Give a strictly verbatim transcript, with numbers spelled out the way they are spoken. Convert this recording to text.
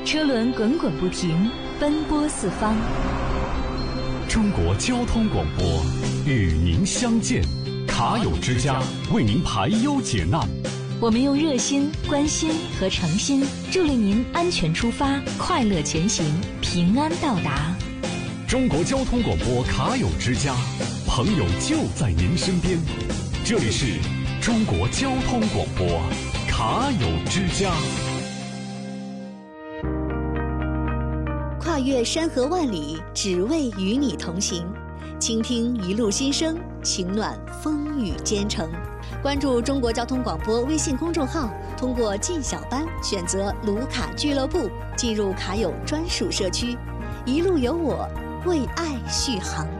车轮滚滚不停，奔波四方。 中国交通广播与您相见，卡友之家为您排忧解难。 我们用热心、关心和诚心，助力您安全出发，快乐前行，平安到达。 中国交通广播卡友之家，朋友就在您身边。这里是中国交通广播卡友之家。 跨越山河万里，只为与你同行。倾听一路心声，情暖风雨兼程。关注中国交通广播微信公众号，通过进小班选择卢卡俱乐部，进入卡友专属社区。一路有我，为爱续航。